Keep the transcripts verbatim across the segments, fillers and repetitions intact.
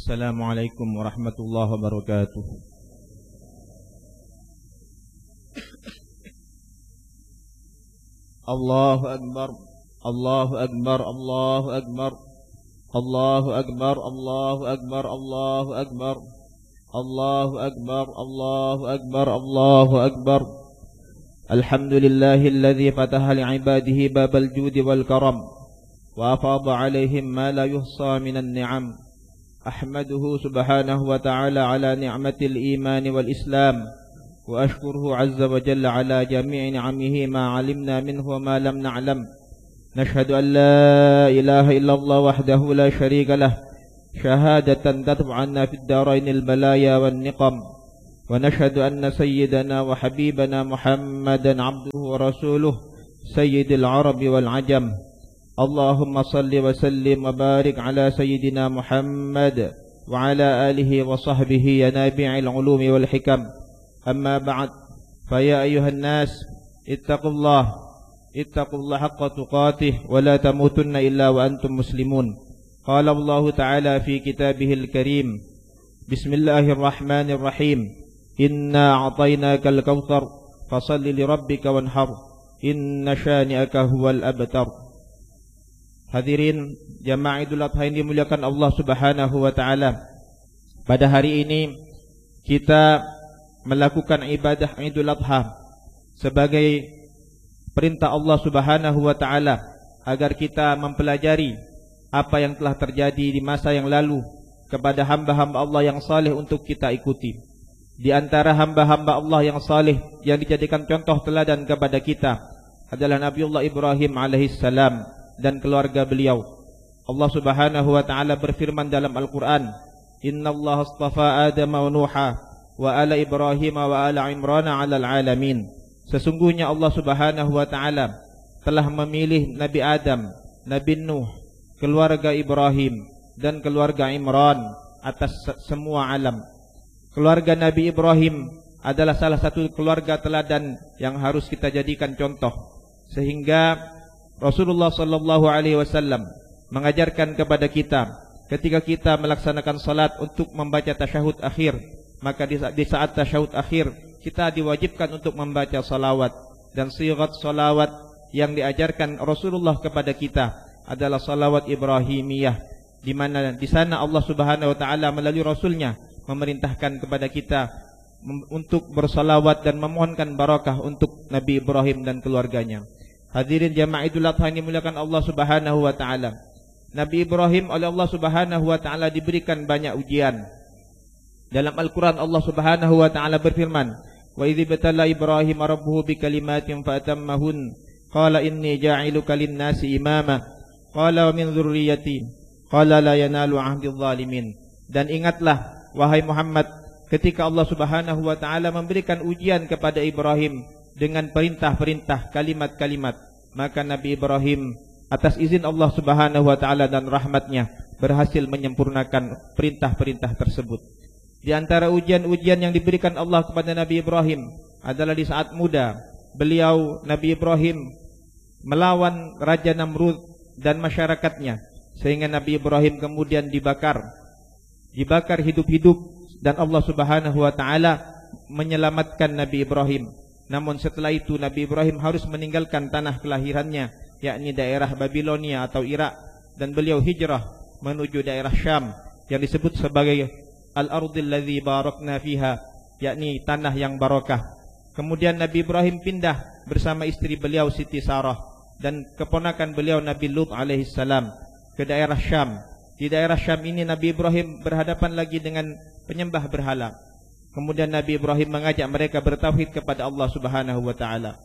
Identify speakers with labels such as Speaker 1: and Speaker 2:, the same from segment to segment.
Speaker 1: Assalamualaikum warahmatullahi wabarakatuh. Allahu Akbar, Allahu Akbar, Allahu Akbar, Allahu Akbar, Allahu Akbar, Allahu Akbar, Allahu Akbar, Allahu Akbar, Allahu Akbar. Alhamdulillahilladzi fataha li'ibadihi babal judi wal karam wa afada 'alaihim ma la yuhsa minan ni'am. Ahmaduhu subhanahu wa ta'ala ala ni'matil iman wal islam wa ashkuruhu 'azza wa jalla ala jami'i ni'amihi ma 'alimna minhu wa ma lam na'lam. Nashhadu an la ilaha illallah wahdahu la sharika lah shahadatan tadfa'u 'anna fid darainil balaya wan niqam. Wa nashhadu anna sayyidana wa habibana Muhammadan 'abduhu wa rasuluhu sayyidil arabi wal 'ajam. Allahumma salli wa sallim wa barik ala sayyidina Muhammad wa ala alihi wa sahbihi ya nabi'il ulumi wal hikam. Amma ba'd, fa ya ayuhan nas ittaqullah ittaqullah haqqa tuqatih wa la tamutunna illa wa antum muslimun. Qala Allah ta'ala fi kitabihil karim, Bismillahirrahmanirrahim, Inna a'tainakal kautsar fasalli li rabbika wanhar, inna syani'aka huwal abtar. Hadirin jamaah Idul Adha yang dimuliakan Allah Subhanahu wa taala. Pada hari ini kita melakukan ibadah Idul Adha sebagai perintah Allah Subhanahu wa taala agar kita mempelajari apa yang telah terjadi di masa yang lalu kepada hamba-hamba Allah yang saleh untuk kita ikuti. Di antara hamba-hamba Allah yang saleh yang dijadikan contoh teladan kepada kita adalah Nabiullah Ibrahim alaihissalam dan keluarga beliau. Allah Subhanahu wa taala berfirman dalam Al-Qur'an, "Innallaha astafa Adama wa Nuha wa ala Ibrahim wa ala Imran 'alal 'alamin." Sesungguhnya Allah Subhanahu wa taala telah memilih Nabi Adam, Nabi Nuh, keluarga Ibrahim dan keluarga Imran atas semua alam. Keluarga Nabi Ibrahim adalah salah satu keluarga teladan yang harus kita jadikan contoh, sehingga Rasulullah sallallahu alaihi wasallam mengajarkan kepada kita ketika kita melaksanakan salat untuk membaca tasyahud akhir, maka di saat tasyahud akhir kita diwajibkan untuk membaca salawat, dan sigat salawat yang diajarkan Rasulullah kepada kita adalah salawat Ibrahimiyah, di mana di sana Allah Subhanahu wa taala melalui Rasulnya memerintahkan kepada kita untuk bersalawat dan memohonkan barakah untuk Nabi Ibrahim dan keluarganya. Hadirin jamaah Idul Adha yang dimuliakan Allah Subhanahu wa taala. Nabi Ibrahim oleh Allah Subhanahu wa taala diberikan banyak ujian. Dalam Al-Qur'an Allah Subhanahu wa taala berfirman, "Wa idz ibtala Ibrahim rabbuhu bikalimatin fatammahun, qala inni ja'iluka lin-nasi imama, qala wa min dzurriyyati, qala la yanalu 'ahdi adh-dhalimin." Dan ingatlah wahai Muhammad, ketika Allah Subhanahu wa taala memberikan ujian kepada Ibrahim dengan perintah-perintah, kalimat-kalimat, maka Nabi Ibrahim atas izin Allah Subhanahu wa taala dan rahmatnya berhasil menyempurnakan perintah-perintah tersebut. Di antara ujian-ujian yang diberikan Allah kepada Nabi Ibrahim adalah di saat muda beliau Nabi Ibrahim melawan Raja Namrud dan masyarakatnya, sehingga Nabi Ibrahim kemudian dibakar dibakar hidup-hidup, dan Allah Subhanahu wa taala menyelamatkan Nabi Ibrahim. Namun setelah itu Nabi Ibrahim harus meninggalkan tanah kelahirannya, yakni daerah Babilonia atau Irak, dan beliau hijrah menuju daerah Syam yang disebut sebagai Al-Ardil ladzi barakna fiha, yakni tanah yang barakah. Kemudian Nabi Ibrahim pindah bersama istri beliau Siti Sarah dan keponakan beliau Nabi Lut alaihissalam ke daerah Syam. Di daerah Syam ini Nabi Ibrahim berhadapan lagi dengan penyembah berhala. Kemudian Nabi Ibrahim mengajak mereka bertauhid kepada Allah Subhanahu wa taala.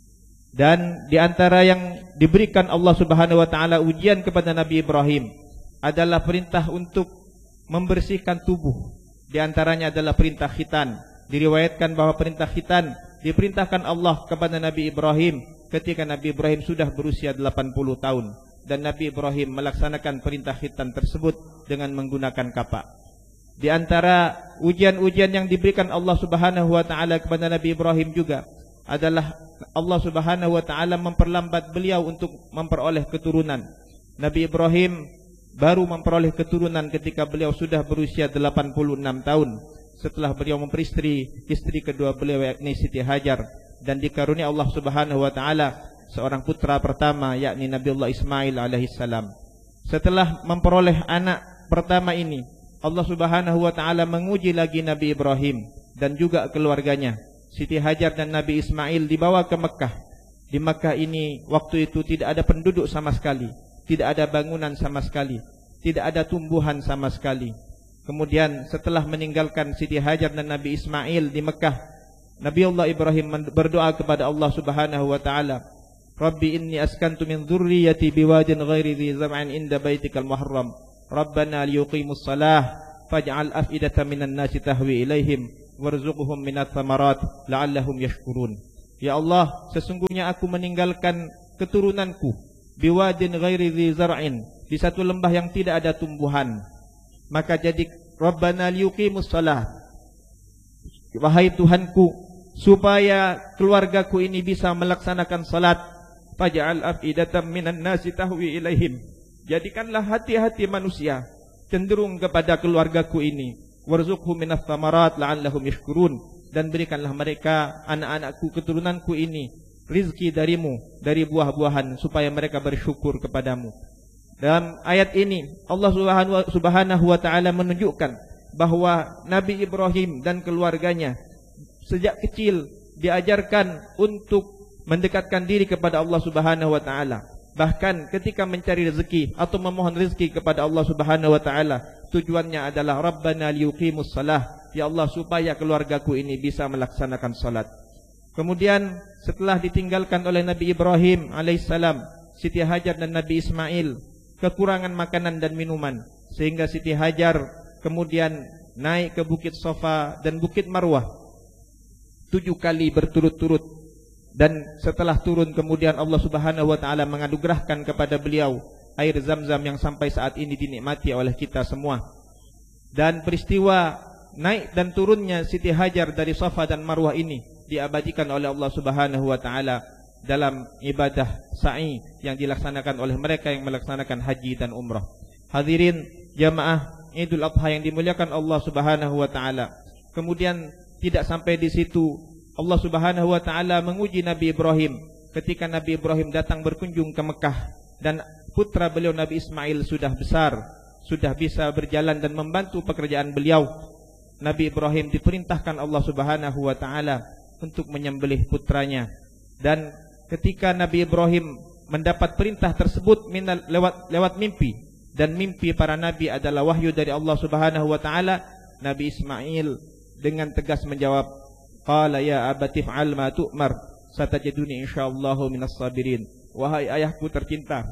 Speaker 1: Dan di antara yang diberikan Allah Subhanahu wa taala ujian kepada Nabi Ibrahim adalah perintah untuk membersihkan tubuh. Di antaranya adalah perintah khitan. Diriwayatkan bahwa perintah khitan diperintahkan Allah kepada Nabi Ibrahim ketika Nabi Ibrahim sudah berusia delapan puluh tahun, dan Nabi Ibrahim melaksanakan perintah khitan tersebut dengan menggunakan kapak. Di antara ujian-ujian yang diberikan Allah Subhanahu wa taala kepada Nabi Ibrahim juga adalah Allah Subhanahu wa taala memperlambat beliau untuk memperoleh keturunan. Nabi Ibrahim baru memperoleh keturunan ketika beliau sudah berusia delapan puluh enam tahun setelah beliau memperistri istri kedua beliau yakni Siti Hajar, dan dikarunia Allah Subhanahu wa taala seorang putra pertama yakni Nabiullah Ismail alaihissalam. Setelah memperoleh anak pertama ini, Allah Subhanahu wa taala menguji lagi Nabi Ibrahim dan juga keluarganya. Siti Hajar dan Nabi Ismail dibawa ke Mekah. Di Mekah ini waktu itu tidak ada penduduk sama sekali, tidak ada bangunan sama sekali, tidak ada tumbuhan sama sekali. Kemudian setelah meninggalkan Siti Hajar dan Nabi Ismail di Mekah, Nabiullah Ibrahim berdoa kepada Allah Subhanahu wa taala, Rabbi inni askantu min dzurriyyati biwadin ghairi dzi zar'in inda baitikal muharram. Rabbana liyuqimus shalah faj'al af'idatan minan nasi tahwi ilaihim warzuqhum minats tsamarat la'allahum yashkurun. Ya Allah, sesungguhnya aku meninggalkan keturunanku biwadin ghairi dzi zar'in, di satu lembah yang tidak ada tumbuhan. Maka jadi Rabbana liyuqimus shalah, wahai Tuhanku, supaya keluargaku ini bisa melaksanakan salat. Faj'al af'idatan minan nasi tahwi ilaihim, jadikanlah hati-hati manusia cenderung kepada keluargaku ini. Warzuqhum minats tsamarat la'allahum yashkurun, dan berikanlah mereka, anak-anakku, keturunanku ini, rizki darimu, dari buah-buahan, supaya mereka bersyukur kepadamu. Dalam ayat ini Allah Subhanahu wa taala menunjukkan bahwa Nabi Ibrahim dan keluarganya sejak kecil diajarkan untuk mendekatkan diri kepada Allah Subhanahu wa taala. Bahkan ketika mencari rezeki atau memohon rezeki kepada Allah Subhanahu wa taala, tujuannya adalah Rabbana liyuqimus shalah, ya Allah supaya keluargaku ini bisa melaksanakan salat. Kemudian setelah ditinggalkan oleh Nabi Ibrahim alaihissalam, Siti Hajar dan Nabi Ismail kekurangan makanan dan minuman, sehingga Siti Hajar kemudian naik ke Bukit Safa dan Bukit Marwah tujuh kali berturut-turut. Dan setelah turun kemudian Allah Subhanahu wa taala menganugerahkan kepada beliau air Zam-Zam yang sampai saat ini dinikmati oleh kita semua. Dan peristiwa naik dan turunnya Siti Hajar dari Safa dan Marwah ini diabadikan oleh Allah Subhanahu wa taala dalam ibadah sa'i yang dilaksanakan oleh mereka yang melaksanakan haji dan umrah. Hadirin jamaah Idul Adha yang dimuliakan Allah Subhanahu wa taala. Kemudian tidak sampai di situ, Allah Subhanahu wa taala menguji Nabi Ibrahim ketika Nabi Ibrahim datang berkunjung ke Mekah dan putra beliau Nabi Ismail sudah besar, sudah bisa berjalan dan membantu pekerjaan beliau. Nabi Ibrahim diperintahkan Allah Subhanahu wa taala untuk menyembelih putranya. Dan ketika Nabi Ibrahim mendapat perintah tersebut minal, lewat lewat mimpi, dan mimpi para nabi adalah wahyu dari Allah Subhanahu wa taala, Nabi Ismail dengan tegas menjawab, Qala ya abati fa'al ma tu'mar satajiduni insyaallahu minas sabirin. Wahai ayahku tercinta,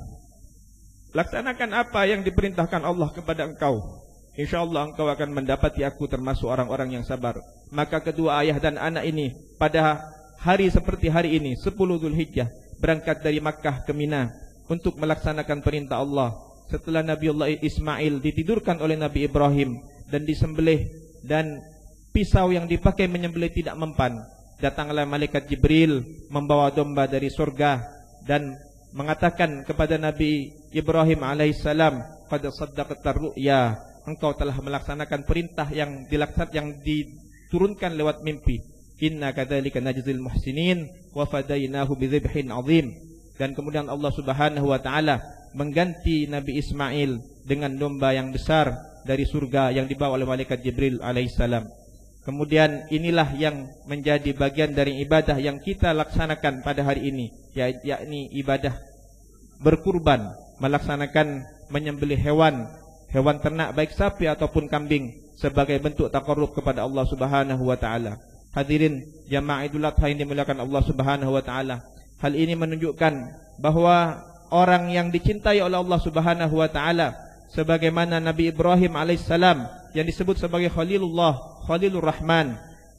Speaker 1: laksanakan apa yang diperintahkan Allah kepada engkau, insyaallah engkau akan mendapati aku termasuk orang-orang yang sabar. Maka kedua ayah dan anak ini pada hari seperti hari ini, sepuluh Dzulhijjah, berangkat dari Makkah ke Mina untuk melaksanakan perintah Allah. Setelah Nabiullah Ismail ditidurkan oleh Nabi Ibrahim dan disembelih, dan pisau yang dipakai menyembelih tidak mempan, datanglah malaikat Jibril membawa domba dari surga dan mengatakan kepada Nabi Ibrahim alaihissalam, qad saddaqta ru'ya, engkau telah melaksanakan perintah yang dilaksan yang diturunkan lewat mimpi. Inna kadzalika najzil muhsinin wa fadainahu bidzibhin azim. Dan kemudian Allah Subhanahu wa taala mengganti Nabi Ismail dengan domba yang besar dari surga yang dibawa oleh malaikat Jibril alaihissalam. Kemudian inilah yang menjadi bagian dari ibadah yang kita laksanakan pada hari ini, yakni ibadah berkurban, melaksanakan menyembelih hewan, hewan ternak baik sapi ataupun kambing sebagai bentuk taqarrub kepada Allah Subhanahu wa taala. Hadirin jamaah Idul Adha yang dimuliakan Allah Subhanahu wa taala, hal ini menunjukkan bahwa orang yang dicintai oleh Allah Subhanahu wa taala sebagaimana Nabi Ibrahim alaihissalam yang disebut sebagai Khalilullah, Khalilur Rahman,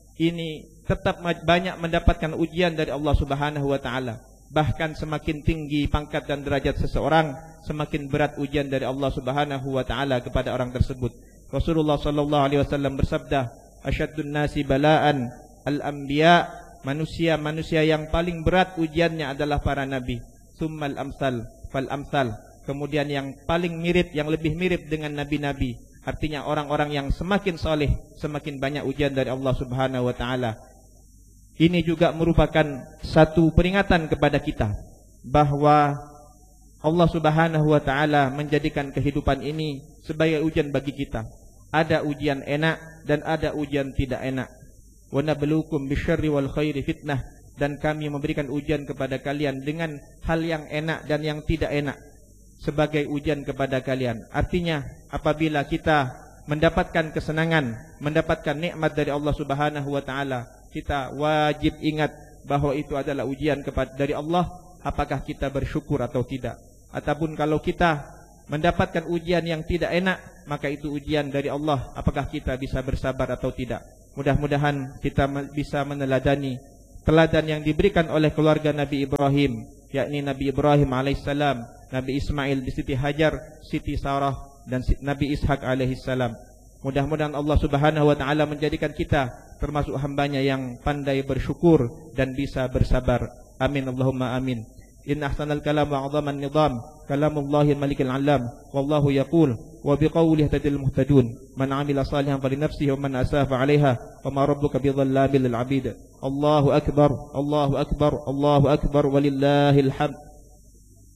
Speaker 1: ini tetap banyak mendapatkan ujian dari Allah Subhanahu wa taala. Bahkan semakin tinggi pangkat dan derajat seseorang, semakin berat ujian dari Allah Subhanahu wa taala kepada orang tersebut. Rasulullah sallallahu alaihi wasallam bersabda, "Asyaddun nasi bala'an al-anbiya", manusia-manusia yang paling berat ujiannya adalah para nabi. Tsummal amsal fal amsal, kemudian yang paling mirip, yang lebih mirip dengan nabi-nabi. Artinya orang-orang yang semakin soleh, semakin banyak ujian dari Allah Subhanahu wa ta'ala. Ini juga merupakan satu peringatan kepada kita bahwa Allah Subhanahu wa ta'ala menjadikan kehidupan ini sebagai ujian bagi kita. Ada ujian enak dan ada ujian tidak enak. Wa nabluukum bisyarri wal khairi fitnah, dan kami memberikan ujian kepada kalian dengan hal yang enak dan yang tidak enak sebagai ujian kepada kalian. Artinya apabila kita mendapatkan kesenangan, mendapatkan nikmat dari Allah Subhanahu wa ta'ala, kita wajib ingat bahwa itu adalah ujian kepada dari Allah. Apakah kita bersyukur atau tidak? Ataupun kalau kita mendapatkan ujian yang tidak enak, maka itu ujian dari Allah. Apakah kita bisa bersabar atau tidak? Mudah-mudahan kita bisa meneladani teladan yang diberikan oleh keluarga Nabi Ibrahim, yakni Nabi Ibrahim alaihissalam, Nabi Ismail di Siti Hajar, Siti Sarah, dan Nabi Ishak alaihissalam. Mudah-mudahan Allah Subhanahu wa ta'ala menjadikan kita termasuk hambanya yang pandai bersyukur dan bisa bersabar. Amin Allahumma amin. Inna ahsanal kalam wa a'zaman nizam kalamullahi malikil alam, wallahu yaqul wa biqawlihi tadil muhtadun, man amila salihan falinafsihi wa man asafa 'alaiha wa ma rabbuka bidhallabil 'abid. Allahu akbar, Allahu akbar, Allahu akbar, walillahil hamd.